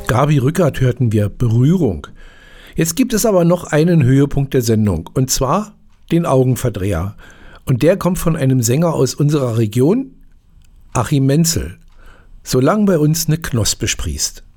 Gabi Rückert hörten wir, Berührung. Jetzt gibt es aber noch einen Höhepunkt der Sendung, und zwar den Augenverdreher. Und der kommt von einem Sänger aus unserer Region, Achim Menzel. Solange bei uns eine Knospe sprießt.